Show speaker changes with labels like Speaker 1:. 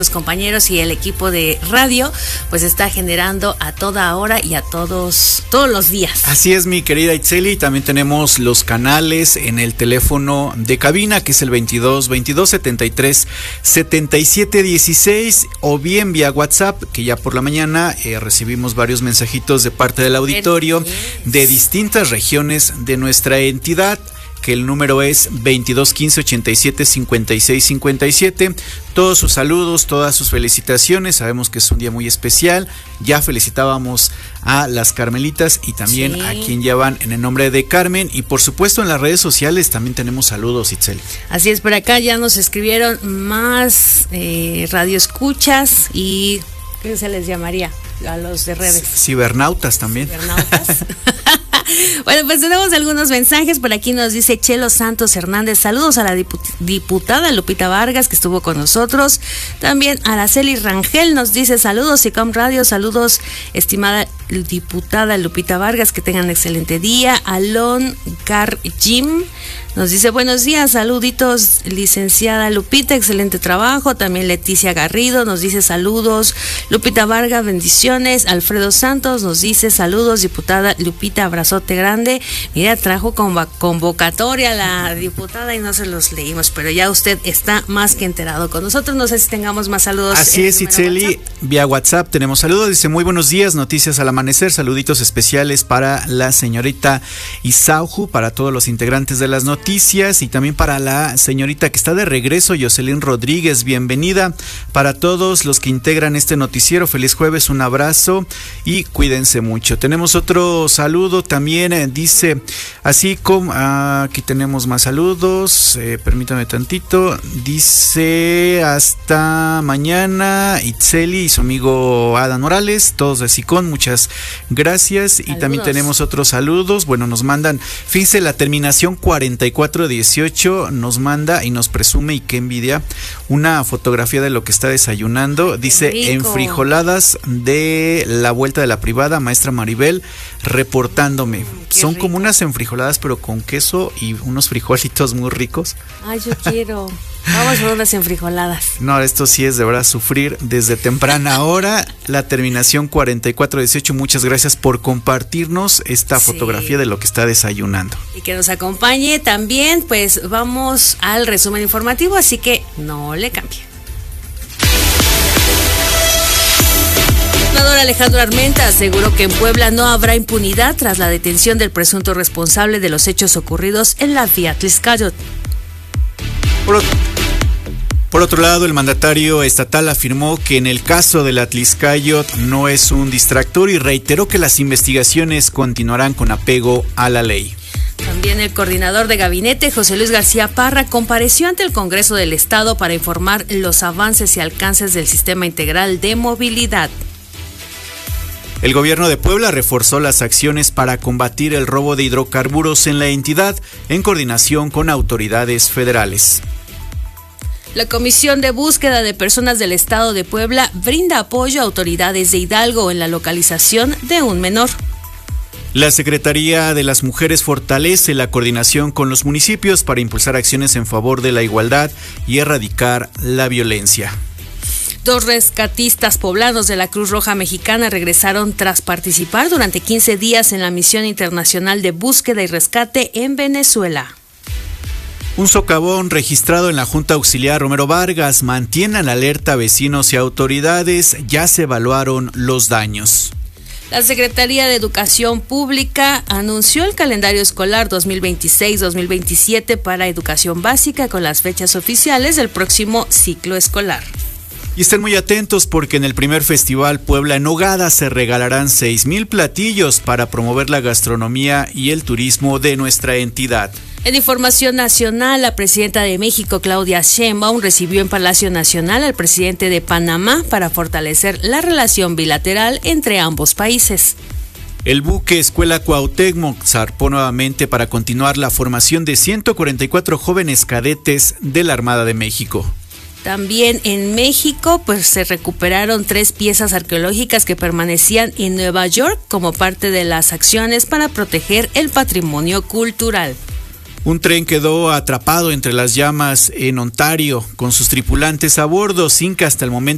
Speaker 1: los compañeros y el equipo de radio, pues está generando a toda hora y a todos los días.
Speaker 2: Así es, mi querida Itzeli. También tenemos los canales en el teléfono de cabina, que es el 22 73 77 16, o bien vía WhatsApp, que ya por la mañana recibimos varios mensajitos de parte del auditorio de distintas regiones de nuestra entidad, que el número es 22 15 87 56 57. Todos sus saludos, todas sus felicitaciones. Sabemos que es un día muy especial. Ya felicitábamos a las Carmelitas y también a quien llevan en el nombre de Carmen. Y por supuesto en las redes sociales también tenemos saludos, Itzel.
Speaker 1: Así es, por acá ya nos escribieron más radioescuchas y ¿qué se les llamaría? A los de redes.
Speaker 2: Cibernautas también.
Speaker 1: Cibernautas. Bueno, pues tenemos algunos mensajes. Por aquí nos dice Chelo Santos Hernández: saludos a la diputada Lupita Vargas, que estuvo con nosotros. También Araceli Rangel nos dice: saludos ICOM Radio, saludos estimada diputada Lupita Vargas, que tengan excelente día. Alon Car Jim nos dice: buenos días, saluditos licenciada Lupita, excelente trabajo. También Leticia Garrido nos dice: saludos Lupita Vargas, bendiciones. Alfredo Santos nos dice: saludos diputada Lupita, abrazote grande. Mira, trajo convocatoria la diputada y no se los leímos, pero ya usted está más que enterado con nosotros. No sé si tengamos más saludos.
Speaker 2: Así es, Itzeli, vía WhatsApp tenemos saludos. Dice: muy buenos días, noticias al amanecer, saluditos especiales para la señorita Isauju, para todos los integrantes de las noticias y también para la señorita que está de regreso, Jocelyn Rodríguez, bienvenida. Para todos los que integran este noticiero, feliz jueves, un abrazo y cuídense mucho. Tenemos otro saludo también, dice, así como aquí tenemos más saludos, permítame tantito, dice: hasta mañana Itzeli y su amigo Adán Morales, todos de SICON, muchas gracias. Saludos. Y también tenemos otros saludos. Bueno, nos mandan, fíjense, la terminación 4418 nos manda y nos presume, y qué envidia, una fotografía de lo que está desayunando. Dice: enfrijoladas de la vuelta de la privada, maestra Maribel, reportándome. Son rico. Como unas enfrijoladas pero con queso y unos frijolitos muy ricos.
Speaker 1: Ay, yo quiero. Vamos por unas enfrijoladas.
Speaker 2: No, esto sí es de verdad sufrir desde temprana hora. La terminación 4418, muchas gracias por compartirnos esta fotografía de lo que está desayunando. Y
Speaker 1: que nos acompañe también, pues vamos al resumen informativo, así que no le cambie. El senador Alejandro Armenta aseguró que en Puebla no habrá impunidad tras la detención del presunto responsable de los hechos ocurridos en la vía Atlixcáyotl.
Speaker 2: Por otro lado, el mandatario estatal afirmó que en el caso del Atlixcáyotl no es un distractor y reiteró que las investigaciones continuarán con apego a la ley.
Speaker 1: También el coordinador de gabinete, José Luis García Parra, compareció ante el Congreso del Estado para informar los avances y alcances del Sistema Integral de Movilidad.
Speaker 2: El gobierno de Puebla reforzó las acciones para combatir el robo de hidrocarburos en la entidad en coordinación con autoridades federales.
Speaker 1: La Comisión de Búsqueda de Personas del Estado de Puebla brinda apoyo a autoridades de Hidalgo en la localización de un menor.
Speaker 2: La Secretaría de las Mujeres fortalece la coordinación con los municipios para impulsar acciones en favor de la igualdad y erradicar la violencia.
Speaker 1: 2 rescatistas poblanos de la Cruz Roja Mexicana regresaron tras participar durante 15 días en la misión internacional de búsqueda y rescate en Venezuela.
Speaker 2: Un socavón registrado en la Junta Auxiliar Romero Vargas mantiene en alerta a vecinos y autoridades. Ya se evaluaron los daños.
Speaker 1: La Secretaría de Educación Pública anunció el calendario escolar 2026-2027 para educación básica con las fechas oficiales del próximo ciclo escolar.
Speaker 2: Y estén muy atentos porque en el primer Festival Puebla en Nogada se regalarán 6,000 platillos para promover la gastronomía y el turismo de nuestra entidad.
Speaker 1: En información nacional, la presidenta de México, Claudia Sheinbaum, recibió en Palacio Nacional al presidente de Panamá para fortalecer la relación bilateral entre ambos países.
Speaker 2: El buque Escuela Cuauhtémoc zarpó nuevamente para continuar la formación de 144 jóvenes cadetes de la Armada de México.
Speaker 1: También en México, pues se recuperaron 3 piezas arqueológicas que permanecían en Nueva York como parte de las acciones para proteger el patrimonio cultural.
Speaker 2: Un tren quedó atrapado entre las llamas en Ontario con sus tripulantes a bordo sin que hasta el momento